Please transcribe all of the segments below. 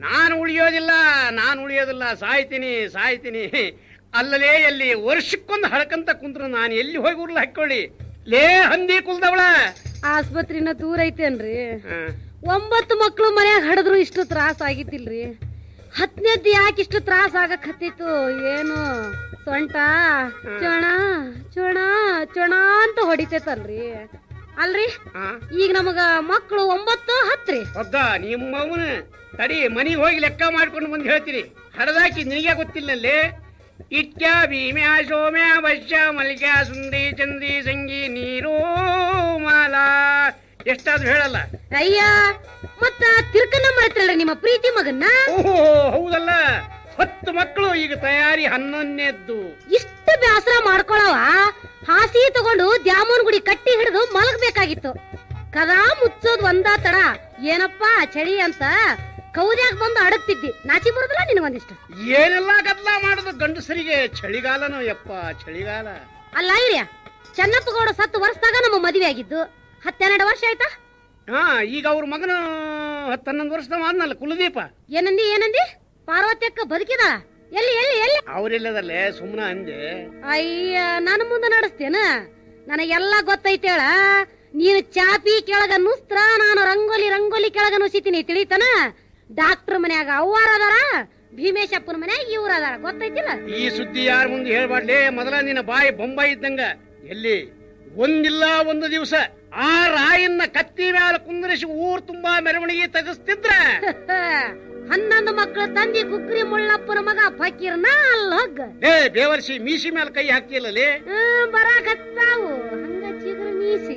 ನಾನು ಉಳಿಯೋದಿಲ್ಲ, ಸಾಯ್ತೀನಿ. ಅಲ್ಲಲೇ ಎಲ್ಲಿ ವರ್ಷಕ್ಕೊಂದು ಹಳಕಂತ ಕುಂತ್ರ ನಾನು ಎಲ್ಲಿ ಹೋಗಿ ಉರ್ಲು ಹಾಕೊಳ್ಳಿ. ಲೇ ಹಂದಿ ಕುಲ್ದವಳ, ಆಸ್ಪತ್ರಿನ ದೂರ ಐತೇನ್ರಿ? 9 ಮಕ್ಳು ಮನ್ಯಾಗ ಹಡದ್ರು ಇಷ್ಟು ತ್ರಾಸ ಆಗಿತ್ತಿಲ್ರಿ. 10ನೇದ್ದು ಯಾಕೆ ಇಷ್ಟು ತ್ರಾಸ ಆಗಕ್ ಹತ್ತಿತ್ತು ಏನು? ಸೊಂಟ ಚೊಣ ಚೊಣ ಚೊಣ ಅಂತ ಹೊಡಿತೈತಲ್ರಿ. ಅಲ್ರಿ ಈಗ ನಮಗ ಮಕ್ಕಳು 9 10 ಒಗ್ಗ ನಿಮ್ಮವನ ತಡಿ, ಮನಿಗೆ ಹೋಗಿ ಲೆಕ್ಕ ಮಾಡ್ಕೊಂಡು ಬಂದು ಹೇಳ್ತೀರಿ. ಹಡದಾಕಿ ನಿನಗೆ ಗೊತ್ತಿಲ್ಲಲ್ಲಿ. ಇಟ್ಕ್ಯ ಭೀಮ್ಯಾ ಸೋಮ್ಯ ವಶ್ಯ ಮಲ್ಕ್ಯ ಸುಂದಿ ಚಂದಿ ಸಂಗಿ ನೀರು ಮಾಲ ಎಷ್ಟಾದ್ರೂ ಹೇಳಲ್ಲ. ಅಯ್ಯ ಮತ್ತ ತಿರ್ಕನ ಮಾಡ್ತಾಳ್ರಿ ನಿಮ್ಮ ಪ್ರೀತಿ ಮಗನ್ನ. ಓಹೋ ಹೌದಲ್ಲ, 10 ಮಕ್ಕಳು, ಈಗ ತಯಾರಿ 11ನೇದ್ದು. ಇಷ್ಟು ಬ್ಯಾಸರ ಮಾಡ್ಕೊಳವ ಹಾಸಿ ತಗೊಂಡು ದ್ಯಾಮೋನ್ ಗುಡಿ ಕಟ್ಟಿ ಹಿಡಿದು ಮಲಗಬೇಕಾಗಿತ್ತು. ಕದಾ ಮುಚ್ಚೋದ್ ಒಂದ ತಡ ಏನಪ್ಪಾ ಚಳಿ ಅಂತ ಕೌದ್ಯಾಗ ಬಂದು ಅಡಗ್ತಿದ್ದಿ. ನಾಚಿ ಬರುದಿಲ್ಲ ನಿನಗೊಂದಿಷ್ಟು? ಏನೆಲ್ಲ ಗದ್ಲ ಮಾಡುದು ಗಂಡಸರಿಗೆ. ಚಳಿಗಾಲನೋ ಯಪ್ಪ ಚಳಿಗಾಲ. ಅಲ್ಲ ಹಿರಿಯ, ಚೆನ್ನಪ್ಪ ಗೌಡ ಸತ್ತು ವರ್ಷದಾಗ ನಮ್ಮ ಮದುವೆ ಆಗಿದ್ದು 10-12 ವರ್ಷ ಆಯ್ತಾ? ಈಗ ಅವ್ರ ಮಗನು 10-11 ವರ್ಷದ ಆದ್ನಲ್ಲ ಕುಲದೀಪ. ಏನಂದಿ? ಪಾರ್ವತಿ ಅಕ್ಕ ಬದುಕಿದ? ಎಲ್ಲಿ ಎಲ್ಲಿ ಎಲ್ಲಿ? ಅವ್ರಿಲ್ಲದಲ್ಲೇ ಸುಮ್ನ ಅಂದೆ. ಅಯ್ಯ ನನ್ನ ಮುಂದೆ ನಡೆಸ್ತೇನ? ನನಗೆಲ್ಲ ಗೊತ್ತೈತೇಳ. ನೀನು ಚಾಪಿ ಕೆಳಗ ನುಸ್ತ್ರ, ನಾನು ರಂಗೋಲಿ ಕೆಳಗ ನುಸಿತೀನಿ ತಿಳಿತನ. ಡಾಕ್ಟರ್ ಮನ್ಯಾಗ ಅವ್ವಾರ ಅದಾರ, ಭೀಮೇಶಪ್ಪನ ಮನ್ಯಾಗ ಇವ್ರ ಅದಾರ, ಗೊತ್ತೈತಿಲ್ಲ? ಈ ಸುದ್ದಿ ಯಾರ ಮುಂದೆ ಹೇಳ್ಬಾಡ್ಲಿ. ಮೊದಲ ನಿನ್ನ ಬಾಯಿ ಬೊಂಬಾಯಿ ಇದ್ದಂಗ. ಎಲ್ಲಿ ಒಂದಿಲ್ಲ ಒಂದು ದಿವಸ ಆ ರಾಯನ್ನ ಕತ್ತಿ ಮ್ಯಾಲ ಕುಂದರಿಸಿ ಊರ್ ತುಂಬಾ ಮೆರವಣಿಗೆ ತೆಗಿಸ್ತಿದ್ರ 11 ಮಕ್ಕಳು ತಂದಿ ಕುಕ್ರಿ ಮುಳ್ಳಪ್ಪನ ಮಗ ಫಕೀರ್ನ ಅಲ್ಲ ಹೋಗ. ಬೇವರ್ಸಿ ಮೀಸಿ ಮೇಲೆ ಕೈ ಹಾಕ್ತಿಲ್ಲೇ ಬರಾಕತ್ತಾವು ಹಂಗ ಚಿಗುರು ಮೀಸಿ.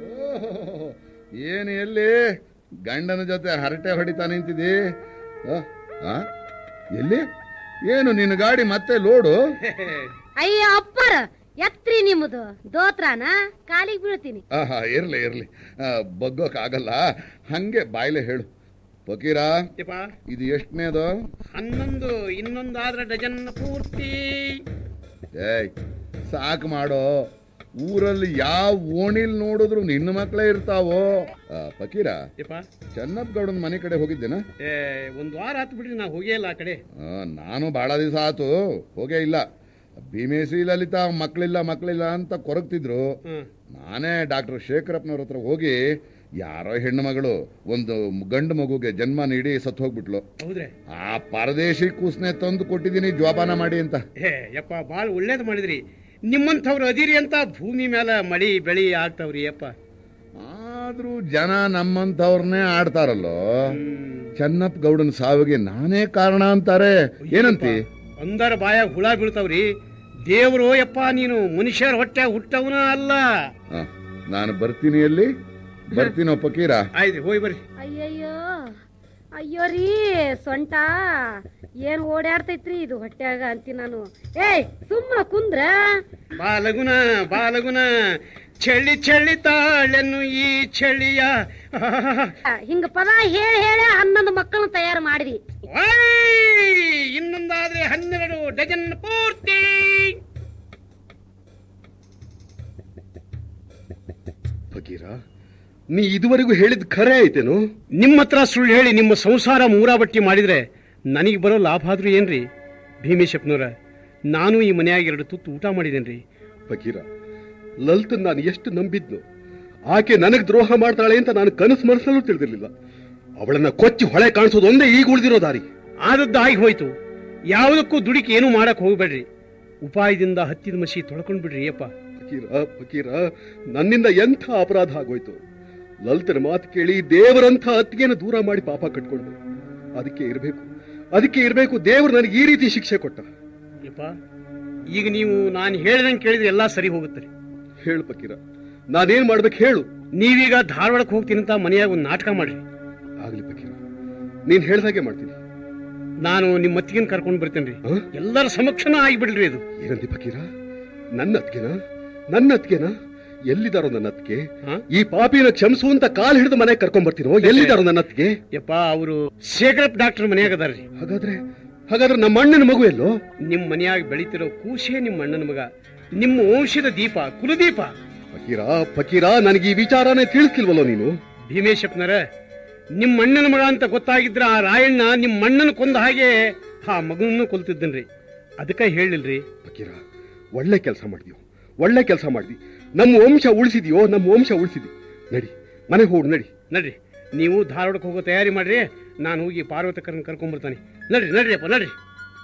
ಏನು ಎಲ್ಲಿ ಗಂಡನ ಜೊತೆ ಹರಟೆ ಹೊಡಿತಾ ನಿಂತಿದಿ? ಎಲ್ಲಿ ಏನು ನಿನ್ನ ಗಾಡಿ ಮತ್ತೆ ಲೋಡು? ಅಯ್ಯ ಅಪ್ಪರ ಎತ್ರಿ ನಿಮ್ಮದು ದೋತ್ರಾನ ಕಾಲಿಗೆ ಬೀಳ್ತೀನಿ. ಇರ್ಲಿ ಬಗ್ಗೋಕ್ ಆಗಲ್ಲ, ಹಂಗೆ ಬಾಯ್ಲೆ ಹೇಳು. ಫಕೀರ, ಇದು ಎಷ್ಟನೇದು? 11. ಇನ್ನೊಂದಾದ್ರೆ ಡಜನ್ ಪೂರ್ತಿ. ಸಾಕು ಮಾಡೋ. ಊರಲ್ಲಿ ಯಾವ ಓಣಿಲ್ ನೋಡಿದ್ರು ನಿನ್ನ ಮಕ್ಕಳೇ ಇರ್ತಾವೋ. ಫಕೀರ, ಚೆನ್ನಪ್ಪ ಗೌಡನ ಮನೆ ಕಡೆ ಹೋಗಿದ್ದೇನಾ? 1 ವಾರ ಆತು ಬಿಡ್ರಿ, ನಾ ಹೋಗೇ ಇಲ್ಲ ಆ ಕಡೆ. ನಾನು ಬಹಳ ದಿವಸ ಆತು ಹೋಗೇ ಇಲ್ಲ. ಭೀಮೇಸಿ ಲಲಿತಾ ಮಕ್ಕಳಿಲ್ಲ ಅಂತ ಕೊರಗ್ತಿದ್ರು. ನಾನೇ ಡಾಕ್ಟರ್ ಶೇಖರಪ್ಪನವ್ರ ಹತ್ರ ಹೋಗಿ ಯಾರೋ ಹೆಣ್ಣು ಮಗಳು ಒಂದು ಗಂಡು ಮಗುಗೆ ಜನ್ಮ ನೀಡಿ ಸತ್ತು ಹೋಗ್ಬಿಟ್ಲು. ಆ ಪರದೇಶಿ ಕೂಸ್ನೆ ತಂದು ಕೊಟ್ಟಿದ್ದೀನಿ ಜೋಪಾನ ಮಾಡಿ ಅಂತ. ಯಪ್ಪ ಬಾಳ್ ಒಳ್ಳೇದ್ ಮಾಡಿದ್ರಿ. ನಿಮ್ಮಂಥವ್ರು ಅದಿರಿ ಅಂತ ಭೂಮಿ ಮೇಲೆ ಮಳಿ ಬೆಳಿ ಆಗ್ತಾವ್ರಿ ಯಪ್ಪ. ಆದ್ರೂ ಜನ ನಮ್ಮಂಥವ್ರನ್ನೇ ಆಡ್ತಾರಲ್ಲೋ. ಚೆನ್ನಪ್ಪ ಗೌಡನ ಸಾವಿಗೆ ನಾನೇ ಕಾರಣ ಅಂತಾರೆ. ಏನಂತಿ? ಒಂದರ ಬಾಯಾಗ ಹುಳ ಬೀಳ್ತಾವ್ರಿ. ದೇವ್ರು ಯಪ್ಪ, ನೀನು ಮನುಷ್ಯರ ಹೊಟ್ಟೆ ಹುಟ್ಟವನ ಅಲ್ಲ. ನಾನು ಬರ್ತೀನಿ. ಎಲ್ಲಿ ಬರ್ತೀನೋ ಫಕೀರ? ಆಯ್ತು ಹೋಗಿ ಬರ್ರಿ. ಅಯ್ಯೋ ರೀ ಸೊಂಟ ಏನ್ ಓಡಾಡ್ತೈತ್ರಿ ಇದು ಹೊಟ್ಯಾಗ ಅಂತೀನಿ ನಾನು. ಸುಮ್ಮನ ಕುಂದ್ರ. ಬಾ ಲಗುನ ಚಳಿ ತಾಳೆನ್ನು ಈ ಚಳಿಯ. ಹಿಂಗ ಪದ ಹೇಳಿ 11 ಮಕ್ಕಳನ್ನ ತಯಾರು ಮಾಡಿದಿ. ಇನ್ನೊಂದಾದ್ರೆ 12 ಡಜನ್ ಪೂರ್ತಿ. ಫಕೀರ, ನೀ ಇದುವರೆಗೂ ಹೇಳಿದ್ ಖರೆ ಐತೇನು? ನಿಮ್ಮ ಹತ್ರ ಸುಳ್ಳು ಹೇಳಿ ನಿಮ್ಮ ಸಂಸಾರ ಮೂರಾಬಟ್ಟಿ ಮಾಡಿದ್ರೆ ನನಗೆ ಬರೋ ಲಾಭ ಆದ್ರೂ ಏನ್ರಿ? ಭೀಮೇಶಪ್ಪನವ್ರ, ನಾನು ಈ ಮನೆಯಾಗ 2 ತುತ್ತು ಊಟ ಮಾಡಿದೇನ್ರಿ. ಫಕೀರ, ಲಲಿತನ್ ನಾನು ಎಷ್ಟು ನಂಬಿದ್ನು. ಆಕೆ ನನಗ್ ದ್ರೋಹ ಮಾಡ್ತಾಳೆ ಅಂತ ನಾನು ಕನಸು ಮನಸ್ಸಲ್ಲೂ ತಿಳಿದಿರ್ಲಿಲ್ಲ. ಅವಳನ್ನ ಕೊಚ್ಚಿ ಹೊಳೆ ಕಾಣಿಸೋದು ಒಂದೇ ಈಗ ಉಳಿದಿರೋ ದಾರಿ. ಆದದ್ದು ಆಗಿ ಹೋಯ್ತು. ಯಾವುದಕ್ಕೂ ದುಡುಕಿ ಏನು ಮಾಡಕ್ ಹೋಗ್ಬೇಡ್ರಿ. ಉಪಾಯದಿಂದ ಹತ್ತಿದ ಮಸಿ ತೊಳ್ಕೊಂಡ್ ಬಿಡ್ರಿ ಅಪ್ಪ. ಫಕೀರ, ನನ್ನಿಂದ ಎಂಥ ಅಪರಾಧ ಆಗೋಯ್ತು. ಲಲಿತನ ಮಾತು ಕೇಳಿ ದೇವರಂಥ ಅತ್ತಿಗೆನ ದೂರ ಮಾಡಿ ಪಾಪ ಕಟ್ಕೊಂಡು. ಅದಕ್ಕೆ ಇರಬೇಕು ದೇವರು ನನಗೆ ಈ ರೀತಿ ಶಿಕ್ಷೆ ಕೊಟ್ಟ. ಯಪ್ಪ, ಈಗ ನೀವು ನಾನು ಹೇಳ್ದಂಗೆ ಕೇಳಿದ್ರೆ ಎಲ್ಲಾ ಸರಿ ಹೋಗುತ್ತೆ. ಹೇಳು ಫಕೀರ, ನಾನೇನ್ ಮಾಡ್ಬೇಕು ಹೇಳು. ನೀವೀಗ ಧಾರವಾಡಕ್ಕೆ ಹೋಗ್ತೀನಿ ಅಂತ ಮನೆಯಾಗ ಒಂದು ನಾಟಕ ಮಾಡ್ರಿ. ಆಗ್ಲಿ ಫಕೀರ, ನೀನ್ ಹೇಳ್ದಾಗೆ ಮಾಡ್ತೀನಿ. ನಾನು ನಿಮ್ಮ ಅತ್ತಿಗೆನ ಕರ್ಕೊಂಡು ಬರ್ತೇನ್ರಿ. ಎಲ್ಲರ ಸಮಕ್ಷನ ಆಗಿಬಿಡ್ರಿ. ಇದು ಏನಂತಿ ಫಕೀರ? ನನ್ನ ಅತ್ತಿಗೆನ? ಎಲ್ಲಿದಾರೋ ನನ್ನ ಅತ್ತಿಗೆ? ಈ ಪಾಪಿನ ಕ್ಷಮಿಸು ಅಂತ ಕಾಲ್ ಹಿಡಿದು ಮನೆಗೆ ಕರ್ಕೊಂಡ್ ಬರ್ತೀನೋ? ಎಲ್ಲಿದಾರೋ ನನ್ನ ಅತ್ತಿಗೆ? ಯಪ್ಪ, ಅವರು ಶೇಖರಪ್ಪ ಡಾಕ್ಟರ್ ಮನೆಯಾಗ ಅದಾರ್ರಿ. ಹಾಗಾದ್ರೆ ನಮ್ಮ ಅಣ್ಣನ ಮಗು ಎಲ್ಲೋ? ನಿಮ್ ಮನೆಯಾಗ ಬೆಳಿತಿರೋ ಕೂಸೇ ನಿಮ್ಮ ಅಣ್ಣನ ಮಗ, ನಿಮ್ಮ ವಂಶದ ದೀಪ, ಕುಲದೀಪ. ಫಕೀರ, ನನಗೆ ಈ ವಿಚಾರನೇ ತಿಳಿಸ್ಕಿಲ್ವಲ್ಲೋ ನೀನು? ಭೀಮೇಶಪ್ಪನರ, ನಿಮ್ಮ ಅಣ್ಣನ ಮಗ ಅಂತ ಗೊತ್ತಾಗಿದ್ರ ಆ ರಾಯಣ್ಣ ನಿಮ್ಮ ಅಣ್ಣನ ಕೊಂದ ಹಾಗೆ ಆ ಮಗನನ್ನು ಕೊಲ್ತಿದ್ದನ್ರಿ. ಅದಕ್ಕೆ ಹೇಳಿಲ್ರಿ. ಫಕೀರ, ಒಳ್ಳೆ ಕೆಲಸ ಮಾಡಿದ್ಯೋ, ಒಳ್ಳೆ ಕೆಲಸ ಮಾಡಿದ್ವಿ. ನಮ್ಮ ವಂಶ ಉಳಿಸಿದ್ಯೋ, ನಮ್ಮ ವಂಶ ಉಳಿಸಿದ್ವಿ. ನಡಿ, ಮನೆಗೆ ಹೋಗಿ ನಡಿ. ನಡ್ರಿ, ನೀವು ಧಾರವಾಡಕ್ಕೆ ಹೋಗೋ ತಯಾರಿ ಮಾಡ್ರಿ. ನಾನು ಹೋಗಿ ಪಾರ್ವತಕರನ್ನ ಕರ್ಕೊಂಡ್ಬರ್ತಾನೆ. ನಡ್ರಿ ನಡ್ರಿ ಅಪ್ಪ ನಡ್ರಿ.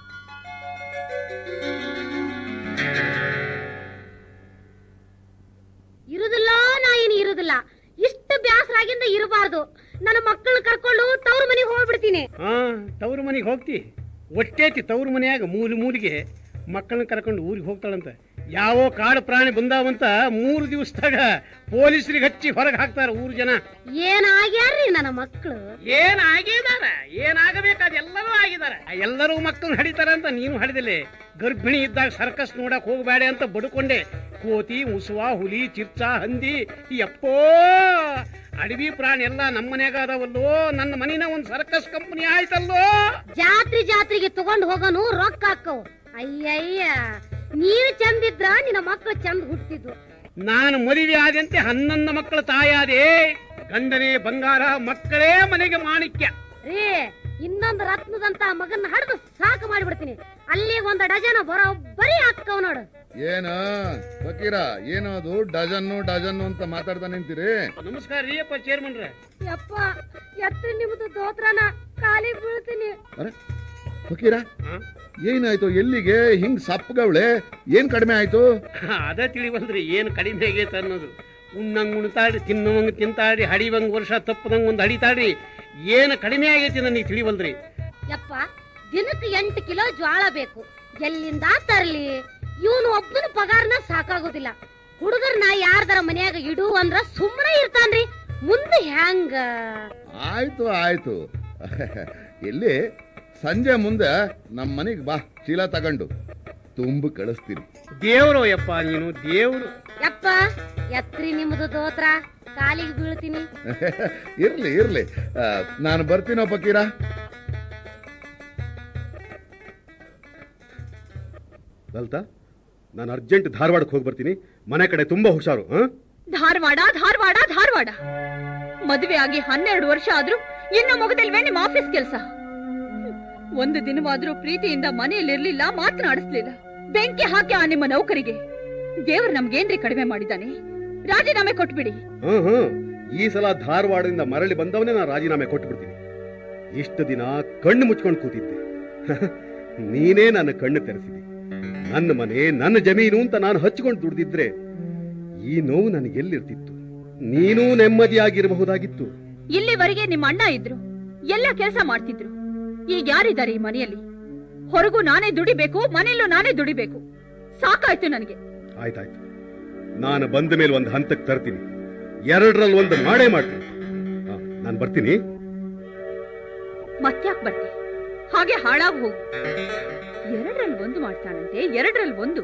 ಇರುದಿಲ್ಲ, ನಾ ಏನು ಇರುದಿಲ್ಲ. ಇಷ್ಟು ಬ್ಯಾಸರಾಗಿಂದ ಇರಬಾರ್ದು. ನನ್ನ ಮಕ್ಕಳನ್ನ ಕರ್ಕೊಂಡು ತವ್ರ ಮನೆಗೆ ಹೋಗ್ಬಿಡ್ತೀನಿ. ತವ್ರ ಮನೆಗೆ ಹೋಗ್ತಿ? ಒಟ್ಟೇತಿ ತವ್ರ ಮನೆಯಾಗ ಮೂಲಿಗೆ ಮಕ್ಕಳನ್ನ ಕರ್ಕೊಂಡು ಊರಿಗೆ ಹೋಗ್ತಾಳಂತ. ಯಾವೋ ಕಾಡು ಪ್ರಾಣಿ ಬಂದಾವಂತ 3 ದಿವಸದಾಗ ಪೊಲೀಸರಿಗೆ ಹಚ್ಚಿ ಹೊರಗೆ ಹಾಕ್ತಾರ ಊರು ಜನ. ಏನಾಗ್ಯಾರ್ರಿ ನನ್ನ ಮಕ್ಕಳು? ಏನಾಗಿದಾರ, ಏನಾಗಬೇಕಾದ ಎಲ್ಲರೂ ಆಗಿದಾರ. ಎಲ್ಲರೂ ಮಕ್ಕಳು ಹಡಿತಾರಂತ ನೀನು ಹಡಿದಿಲ್ಲ. ಗರ್ಭಿಣಿ ಇದ್ದಾಗ ಸರ್ಕಸ್ ನೋಡಕ್ ಹೋಗಬೇಡ ಅಂತ ಬಡ್ಕೊಂಡೆ. ಕೋತಿ, ಮುಸುವ, ಹುಲಿ, ಚಿರ್ಚ, ಹಂದಿ, ಅಪ್ಪೋ ಅಡವಿ ಪ್ರಾಣಿ ಎಲ್ಲ ನಮ್ಮ ಮನ್ಯಾಗ ಅದಾವಲ್ಲೋ. ನನ್ನ ಮನಿನ ಒಂದ್ ಸರ್ಕಸ್ ಕಂಪನಿ ಆಯ್ತಲ್ಲೋ. ಜಾತ್ರೆಗೆ ತಗೊಂಡ್ ಹೋಗೋನು ರೊಕ್ಕ ಹಾಕವು. ಅಯ್ಯಯ್ಯ, ನೀನು ಚಂದಿದ್ರ ನಿನ್ನ ಮಕ್ಕಳು ಚಂದ ಹುಟ್ಟಿದ್ವು. ನಾನು ಮದುವೆ ಆದಂತೆ 11 ಮಕ್ಕಳ ತಾಯಾದೆ. ಗಂಡನೇ ಬಂಗಾರ, ಮಕ್ಕಳೇ ಮನೆಗೆ ಮಾಣಿಕ್ಯ. ರೇ, ಇನ್ನೊಂದು ರತ್ನದಂತ ಮಗನ್ನ ಹಡ್ದು ಸಾಕು ಮಾಡಿಬಿಡ್ತೀನಿ. ಅಲ್ಲಿ 1 ಡಜನ್ ಬರೋಬ್ಬರಿ ಹಾಕವ್ ನೋಡು. ಏನು ಫಕೀರ, ಏನದು ಡಜನ್ನು ಅಂತ ಮಾತಾಡ್ತಾ ನಿಂತೀರಿ? ನಮಸ್ಕಾರ ರೀ ಅಪ್ಪ ಚೇರ್ಮನ್ರ. ಯಪ್ಪ, ಎತ್ತರ ನಿಮ್ದು ದೋತ್ರನ ಕಾಲಿಗೆ ಬೀಳ್ತೀನಿ. ಅರೆ ಫಕೀರ, ಏನಾಯ್ತು? ಎಲ್ಲಿಗೆ ಹಿಂಗ್ ಸಪ್ಪಗವಳೆ? ಏನ್ ಕಡಿಮೆ ಆಯ್ತು? ಅದ ತಿಳಿವಲ್ರಿ ಏನ್ ಕಡಿಮೆ ಆಗೈತೆ ಅನ್ನೋದು. ಉಣ್ಣಂಗ್ ಉಣ್ತಾಡ್ರಿ, ತಿನ್ನುವಂಗ್ ತಿಂತಾಡ್ರಿ, ಹಡಿವಂಗ್ ವರ್ಷ ತಪ್ಪದಂಗ್ ಒಂದ್ ಹಡಿತಾಡ್ರಿ. ಏನ್ ಕಡಿಮೆ ಆಗೈತಿ ನನಗೆ ತಿಳಿವಲ್ರಿ. ಯಪ್ಪ, ದಿನಕ್ಕೆ 8 ಕಿಲೋ ಜ್ವಾಳ ಬೇಕು. ಎಲ್ಲಿಂದ ತರ್ಲಿ? ಇವನು ಒಬ್ಬನ ಪಗಾರನ ಸಾಕಾಗೋದಿಲ್ಲ. ಹುಡುಗರ್ನ ಯಾರ್ದಾರ ಮನ್ಯಾಗ ಇಡು ಅಂದ್ರ ಸುಮ್ಮನೆ ಇರ್ತಾನ್ರಿ. ಮುಂದೆ ಹ್ಯಾಂಗ? ಆಯ್ತು ಎಲ್ಲಿ ಸಂಜೆ ಮುಂದೆ ನಮ್ಮ ಮನೆಗೆ ಬಾ, ಚೀಲ ತಗೊಂಡು ತುಂಬು ಕಳಿಸ್ತೀನಿ. ದೇವ್ರು ಯಪ್ಪ, ನೀನು ದೇವ್ರು. ಯಪ್ಪ, ಎತ್ರಿ ನಿಮ್ದು ದೋತ್ರ, ಕಾಲಿಗೆ ಬೀಳ್ತೀನಿ. ಇರ್ಲಿ, ನಾನು ಬರ್ತೀನೋ ಫಕೀರ. ಲಲಿತಾ, ನಾನು ಅರ್ಜೆಂಟ್ ಧಾರವಾಡಕ್ಕೆ ಹೋಗಿ ಬರ್ತೀನಿ. ಮನೆ ಕಡೆ ತುಂಬಾ ಹುಷಾರು. ಧಾರವಾಡ ಮದುವೆ ಆಗಿ 12 ವರ್ಷ ಆದ್ರೂ ಇನ್ನು ಮುಗದಿಲ್ವೇ ನಿಮ್ಮ ಆಫೀಸ್ ಕೆಲಸ? ಒಂದು ದಿನವಾದ್ರೂ ಪ್ರೀತಿಯಿಂದ ಮನೆಯಲ್ಲಿರ್ಲಿಲ್ಲ, ಮಾತನಾಡಿಸ್ಲಿಲ್ಲ. ಬೆಂಕಿ ಹಾಕಿ ಆ ನಿಮ್ಮ ನೌಕರಿಗೆ. ದೇವ್ರು ನಮ್ಗೇನ್ರಿ ಕಡಿಮೆ ಮಾಡಿದ್ದಾನೆ? ರಾಜೀನಾಮೆ ಕೊಟ್ಬಿಡಿ. ಈ ಸಲ ಧಾರವಾಡದಿಂದ ಮರಳಿ ಬಂದವನೇ ನಾನು ರಾಜೀನಾಮೆ ಕೊಟ್ಬಿಡ್ತೀನಿ. ಇಷ್ಟು ದಿನ ಕಣ್ಣು ಮುಚ್ಕೊಂಡು ಕೂತಿದ್ದೆ. ನೀನೇ ನನ್ನ ಕಣ್ಣು ತೆರೆಸಿದೆ. ನನ್ನ ಮನೆ, ನನ್ನ ಜಮೀನು ಅಂತ ನಾನು ಹಚ್ಕೊಂಡು ದುಡ್ದಿದ್ರೆ ಈ ನೋವು ನನಗೆಲ್ಲಿರ್ತಿತ್ತು? ನೀನೂ ನೆಮ್ಮದಿಯಾಗಿರಬಹುದಾಗಿತ್ತು. ಇಲ್ಲಿವರೆಗೆ ನಿಮ್ಮ ಅಣ್ಣ ಇದ್ರು, ಎಲ್ಲ ಕೆಲಸ ಮಾಡ್ತಿದ್ರು. ಈಗ ಯಾರಿದ್ದಾರೆ ಈ ಮನೆಯಲ್ಲಿ? ಹೊರಗೂ ನಾನೇ ದುಡಿಬೇಕು, ಮನೆಯಲ್ಲೂ ನಾನೇ ದುಡಿಬೇಕು. ಸಾಕಾಯ್ತು ನನಗೆ. ಆಯ್ತಾಯ್ತು, ನಾನು ಬಂದ ಮೇಲೆ ಒಂದು ಹಂತಕ್ಕೆ ತರ್ತೀನಿ. 2ರಲ್ಲಿ 1 ಮಾಡೇ ಮಾಡ್ತೀನಿ. ನಾನು ಬರ್ತೀನಿ. ಮತ್ತ್ಯಾಕ್ ಬರ್ತಿ? ಹಾಗೆ ಹಾಳಾಗಿ ಹೋಗು. 2ರಲ್ಲಿ 1 ಮಾಡ್ತಾನಂತೆ, 2ರಲ್ಲಿ 1.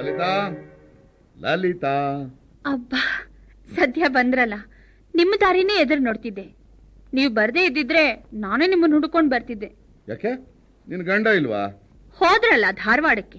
ಲಲಿತಾ, ಅಬ್ಬಾ, ಸದ್ಯ ಬಂದ್ರಲ್ಲ. ನಿಮ್ಮ ದಾರಿನೇ ಎದುರು ನೋಡ್ತಿದ್ದೆ. ನೀವು ಬರ್ದೇ ಇದ್ದಿದ್ರೆ ನಾನೇ ನಿಮ್ಮನ್ನು ಹುಡುಕೊಂಡು ಬರ್ತಿದ್ದೆ. ಯಾಕೆ, ನಿನ್ ಗಂಡ ಇಲ್ವಾ? ಹೋದ್ರಲ್ಲ ಧಾರವಾಡಕ್ಕೆ.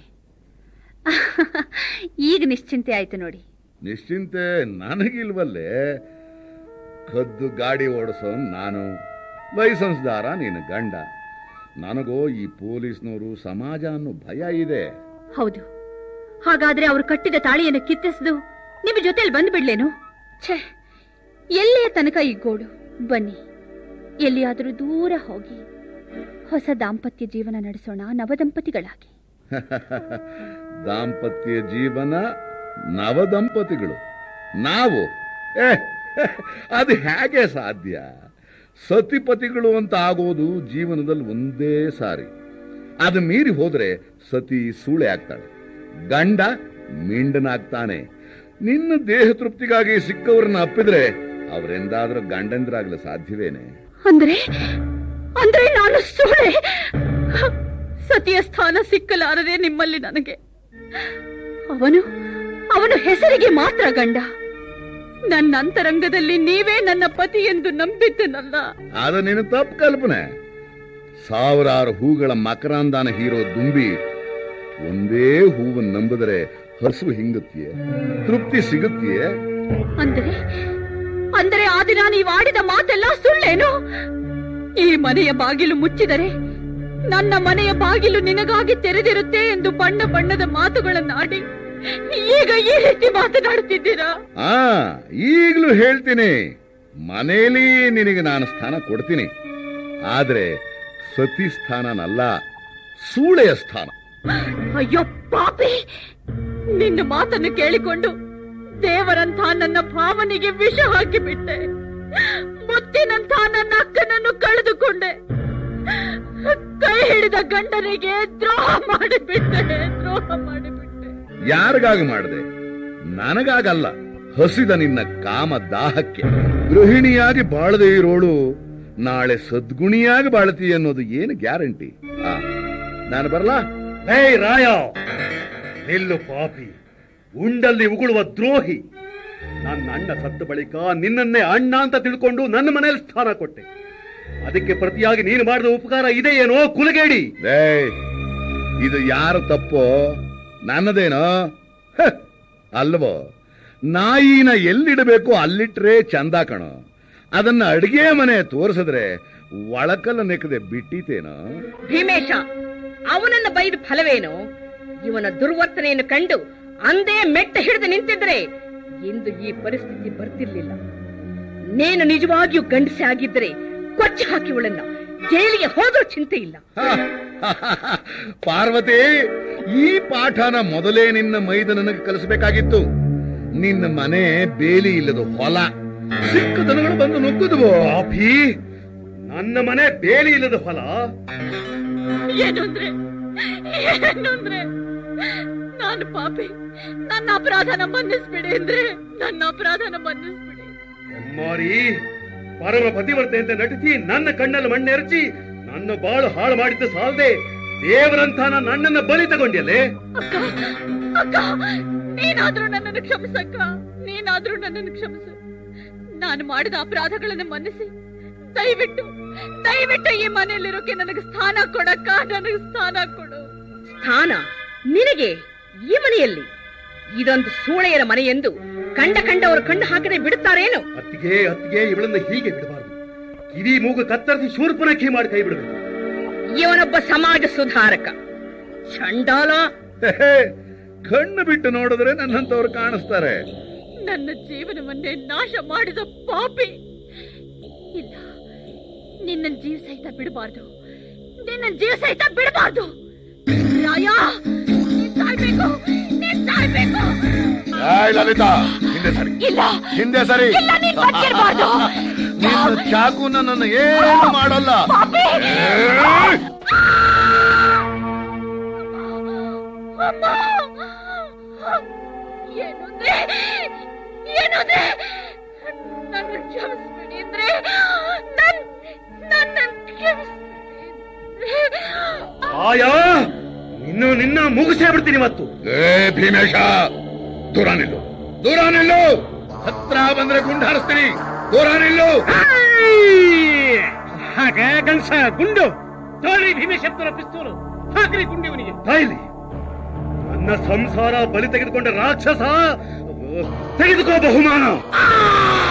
ಈಗ ನಿಶ್ಚಿಂತೆ ಆಯ್ತು ನೋಡಿ. ನಿಶ್ಚಿಂತೆ ನನಗಿಲ್ವಲ್ಲೇ? ಕದ್ದು ಗಾಡಿ ಓಡಿಸೋ ನಾನು, ಲೈಸೆನ್ಸ್ದಾರ ನೀನು ಗಂಡ. ನನಗೋ ಈ ಪೊಲೀಸ್ನವರು, ಸಮಾಜ ಅನ್ನೋ ಭಯ ಇದೆ. ಹೌದು, ಹಾಗಾದ್ರೆ ಅವರು ಕಟ್ಟಿದ ತಾಳಿಯನ್ನು ಕಿತ್ತಿಸಿದು ನಿಮ್ಮ ಜೊತೆಲಿ ಬಂದ್ಬಿಡ್ಲೇನು? ಛೇ, ಎಲ್ಲಿಯ ತನಕ ಈ ಗೋಡು? ಬನ್ನಿ, ಎಲ್ಲಿಯಾದರೂ ದೂರ ಹೋಗಿ ಹೊಸ ದಾಂಪತ್ಯ ಜೀವನ ನಡೆಸೋಣ, ನವದಂಪತಿಗಳಾಗಿ. ದಾಂಪತ್ಯ ಜೀವನ, ನವದಂಪತಿಗಳು ನಾವು? ಅದು ಹೇಗೆ ಸಾಧ್ಯ? ಸತಿಪತಿಗಳು ಅಂತ ಆಗೋದು ಜೀವನದಲ್ಲಿ ಒಂದೇ ಸಾರಿ. ಅದು ಮೀರಿ ಹೋದ್ರೆ ಸತಿ ಸೂಳೆ ಆಗ್ತಾಳೆ, ಗಂಡ ಮಿಂಡನಾಗ್ತಾನೆ. ನಿನ್ನ ದೇಹ ತೃಪ್ತಿಗಾಗಿ ಸಿಕ್ಕವ್ರನ್ನ ಅಪ್ಪಿದ್ರೆ ಅವರೆಂದಾದ್ರೂ ಗಂಡಂದ್ರಾಗ್ಲ ಸಾಧ್ಯವೇನೆ? ಅಂದ್ರೆ ನಾನು ಸೂಳೆ? ಸತಿಯ ಸ್ಥಾನ ಸಿಕ್ಕಲಾರದೆ ನಿಮ್ಮಲ್ಲಿ ನನಗೆ. ಅವನು ಹೆಸರಿಗೆ ಮಾತ್ರ ಗಂಡ. ನನ್ನ ಅಂತರಂಗದಲ್ಲಿ ನೀವೇ ನನ್ನ ಪತಿ ಎಂದು ನಂಬಿದ್ದನಲ್ಲ. ಅದು ನಿನ್ನ ತಪ್ಪು ಕಲ್ಪನೆ. 1000 ಹೂಗಳ ಮಕರಂದಾನ ಹೀರೋ ದುಂಬಿ ಒಂದೇ ಹೂವನ್ನು ನಂಬಿದರೆ ಹಸು ಹಿಂಗುತ್ತೀಯೇ? ತೃಪ್ತಿ ಸಿಗುತ್ತೀಯೇ? ಅಂದರೆ ಆ ದಿನ ನೀವಾಡಿದ ಮಾತೆಲ್ಲ ಸುಳ್ಳೇನು? ಈ ಮನೆಯ ಬಾಗಿಲು ಮುಚ್ಚಿದರೆ ನನ್ನ ಮನೆಯ ಬಾಗಿಲು ನಿನಗಾಗಿ ತೆರೆದಿರುತ್ತೆ ಎಂದು ಬಣ್ಣ ಬಣ್ಣದ ಮಾತುಗಳನ್ನಾಡಿ ಈಗ ಈ ರೀತಿ ಮಾತನಾಡುತ್ತಿದ್ದೀರಾ? ಈಗಲೂ ಹೇಳ್ತೀನಿ, ಮನೆಯಲ್ಲಿ ನಿನಗೆ ನಾನು ಸ್ಥಾನ ಕೊಡ್ತೀನಿ, ಆದ್ರೆ ಸತಿ ಸ್ಥಾನನಲ್ಲ, ಸೂಳೆಯ ಸ್ಥಾನ. ಅಯ್ಯೋ ಪಾಪಿ, ನಿನ್ನ ಮಾತನ್ನು ಕೇಳಿಕೊಂಡು ದೇವರಂತ ನನ್ನ ಭಾವನೆಗೆ ವಿಷ ಹಾಕಿಬಿಟ್ಟೆ. ಮುತ್ತಿನಂತ ನನ್ನ ಅಕ್ಕನನ್ನು ಕಳೆದುಕೊಂಡೆ. ಕೈ ಹಿಡಿದ ಗಂಡನಿಗೆ ದ್ರೋಹ ಮಾಡಿಬಿಟ್ಟೆ. ಯಾರಿಗಾಗಿ ಮಾಡಿದೆ? ನನಗಾಗಲ್ಲ, ಹಸಿದ ನಿನ್ನ ಕಾಮ ದಾಹಕ್ಕೆ. ಗೃಹಿಣಿಯಾಗಿ ಬಾಳದೇ ಇರೋಳು ನಾಳೆ ಸದ್ಗುಣಿಯಾಗಿ ಬಾಳ್ತಿ ಅನ್ನೋದು ಏನು ಗ್ಯಾರಂಟಿ? ನಾನು ಬರಲಾ? ಹೇ ರಾಯ, ನಿಲ್ಲು ಪಾಪಿ, ಉಂಡಲ್ಲಿ ಉಗುಳುವ ದ್ರೋಹಿ. ನನ್ನ ಅಣ್ಣ ಸತ್ತ ಬಳಿಕ ನಿನ್ನನ್ನೇ ಅಣ್ಣ ಅಂತ ತಿಳ್ಕೊಂಡು ನನ್ನ ಮನೆಯಲ್ಲಿ ಸ್ಥಾನ ಕೊಟ್ಟೆ. ಅದಕ್ಕೆ ಪ್ರತಿಯಾಗಿ ನೀನು ಮಾಡಿದ ಉಪಕಾರ ಇದೆಯೇನೋ ಕುಲಗೇಡಿ? ಇದು ಯಾರು ತಪ್ಪೋ? ನನ್ನದೇನೋ? ಅಲ್ವೋ, ನಾಯಿನ ಎಲ್ಲಿಡಬೇಕು ಅಲ್ಲಿಟ್ರೆ ಚಂದ ಕಣೋ. ಅದನ್ನ ಅಡಿಗೆ ಮನೆ ತೋರಿಸಿದ್ರೆ ಒಳಕಲ್ಲ ನೆಕ್ಕದೆ ಬಿಟ್ಟಿತೇನೋ. ಭೀಮೇಶ, ಅವನನ್ನ ಬೈದ ಫಲವೇನು? ಇವನ ದುರ್ವರ್ತನೆಯನ್ನು ಕಂಡು ಅಂದೇ ಮೆಟ್ಟ ಹಿಡಿದು ನಿಂತಿದ್ರೆ ಇಂದು ಈ ಪರಿಸ್ಥಿತಿ ಬರ್ತಿರ್ಲಿಲ್ಲ. ನೀನು ನಿಜವಾಗಿಯೂ ಗಂಡಸೆ ಆಗಿದ್ದರೆ ಕೊಚ್ಚಿ ಹಾಕಿ ಇವಳನ್ನ ಜೈಲಿಗೆ ಹೋದ್ರೂ ಚಿಂತೆ ಇಲ್ಲ. ಪಾರ್ವತಿ, ಈ ಪಾಠನ ಮೊದಲೇ ನಿನ್ನ ಮೈದ ನನಗೆ ಕಲಿಸಬೇಕಾಗಿತ್ತು. ನಿನ್ನ ಮನೆ ಬೇಲಿ ಇಲ್ಲದ ಹೊಲ, ಸಿಕ್ಕ ದನಗಳು ಬಂದು ನುಗ್ಗುದುವೋ. ಪಾಪಿ, ನನ್ನ ಮನೆ ಬೇಲಿ ಇಲ್ಲದ ಹೊಲ? ಏನಂದ್ರೆ ನಾನು ಪಾಪಿ, ನನ್ನ ಅಪರಾಧನ ಮನ್ನಿಸ್ಬಿಡಿ ಅಂದ್ರೆ ನನ್ನ ಅಪರಾಧನ ಮನ್ನಿಸ್ಬಿಡಿ. ಅಮ್ಮಾರಿ, ಪರಮ ಪತಿವರ್ತೆ ಅಂತ ನಟಿಸಿ ನನ್ನ ಕಣ್ಣಲ್ಲಿ ಮಣ್ಣೆರಚಿ ನನ್ನ ಬಾಳು ಹಾಳು ಮಾಡಿದ್ದು ಸಾಲದೆ ದೇವರಂತ ನನ್ನನ್ನ ಬಲಿ ತಗೊಂಡ್ಯಲ್ಲೇ. ಅಕ್ಕ ಅಕ್ಕ, ನೀನಾದ್ರೂ ನನ್ನನ್ನು ಕ್ಷಮಿಸಕ್ಕ, ನೀನಾದ್ರೂ ನನ್ನನ್ನು ಕ್ಷಮಿಸು. ನಾನು ಮಾಡಿದ ಅಪರಾಧಗಳನ್ನು ಮನ್ನಿಸಿ ದಯವಿಟ್ಟು ದಯವಿಟ್ಟು ಈ ಮನೆಯಲ್ಲಿರೋಕೆ ನನಗೆ ಸ್ಥಾನ ಕೊಡಕ್ಕ, ನನಗೆ ಸ್ಥಾನ ಕೊಡು. ಸ್ಥಾನ ನಿನಗೆ ಈ ಮನೆಯಲ್ಲಿ? ಇದೊಂದು ಸೂಳೆಯರ ಮನೆ ಎಂದು ಕಂಡವರು ಕಣ್ಣು ಹಾಕದೆ ಬಿಡುತ್ತಾರೇನು? ಅತ್ತಿಗೆ ಇವಳನ್ನ ಹೀಗೆ ಬಿಡಬಾರದು. ಕಿವಿ ಮೂಗು ಕತ್ತರಿಸಿ ಶೂರ್ಪನಖಿ ಮಾಡಿ ಕೈ ಬಿಡಬೇಕು. ಇವನೊಬ್ಬ ಸಮಾಜ ಸುಧಾರಕ ಚಂಡಾಲ. ಕಣ್ಣು ಬಿಟ್ಟು ನೋಡಿದ್ರೆ ನನ್ನಂತವ್ರು ಕಾಣಿಸ್ತಾರೆ. ನನ್ನ ಜೀವನವನ್ನೇ ನಾಶ ಮಾಡಿದ ಪಾಪಿ. ಇಲ್ಲ, ನಿನ್ನ ಜೀವ ಸಹಿತ ಬಿಡಬಾರ್ದು, ನಿನ್ನ ಜೀವ ಸಹಿತ ಬಿಡಬಾರ್ದು. ರಾಯ, ನೀನ್ ಸಾಯ್ಬೇಕು, ನೀನ್ ಸಾಯ್ಬೇಕು. ಲಲಿತಾ, ಹಿಂದೆ ಸರಿ. ಇಲ್ಲ, ಹಿಂದೆ ಸರಿ. ಇಲ್ಲ, ನೀನ್ ಬದುಕಿರಬಾರ್ದು. ನಿನ್ನ ಚಾಕು ನನ್ನನ್ನು ಏನು ಮಾಡಲ್ಲ. ಏನಂದ್ರೆ ನನ್ನ ಕ್ಷಮಿಸ್ಬಿಡಿ ಅಂದ್ರೆ ನನ್ನ ಕ್ಷಮಿಸ್ಬಿಡಿ. ಆಯಾ, ನಿನ್ನ ಮುಗಿಸೇ ಬಿಡ್ತೀನಿ ಇವತ್ತು. ಭೀಮೇಶ, ದೂರ ನಿಲ್ಲು, ದೂರ ನಿಲ್ಲು. ಹತ್ರ ಬಂದ್ರೆ ಗುಂಡು ಹಾರಿಸ್ತೀನಿ. ದೂರ ನಿಲ್ಲು. ಹಾಗ ಗಂಡಸ ಗುಂಡು ತೋರಿ ಭೀಮೇಶ್ವರ ಪಿಸ್ತೂಲು ಹಾಕ್ರಿ ಗುಂಡಿವನಿಗೆ. ತಾಯಿಲಿ, ನನ್ನ ಸಂಸಾರ ಬಲಿ ತೆಗೆದುಕೊಂಡ ರಾಕ್ಷಸ, ತೆಗೆದುಕೋ ಬಹುಮಾನ.